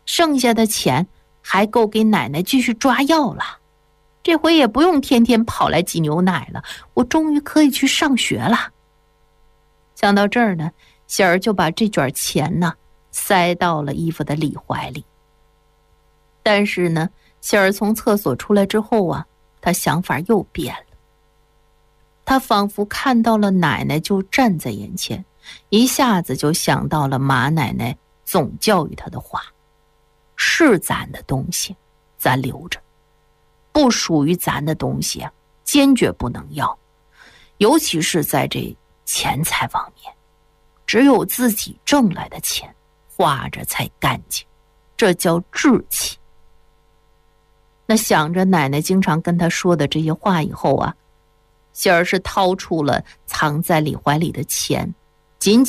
剩下的钱还够给奶奶继续抓药了。这回也不用天天跑来挤牛奶了，我终于可以去上学了。想到这儿呢，喜儿就把这卷钱呢塞到了衣服的里怀里。但是呢，喜儿从厕所出来之后啊，她想法又变了。她仿佛看到了奶奶就站在眼前，一下子就想到了马奶奶总教育她的话：是咱的东西咱留着，不属于咱的东西啊，坚决不能要。尤其是在这钱财方面，只有自己挣来的钱花着才干净，这叫志气。那想着奶奶经常跟她说的这些话以后啊，喜儿是掏出了藏在里怀里的钱，紧紧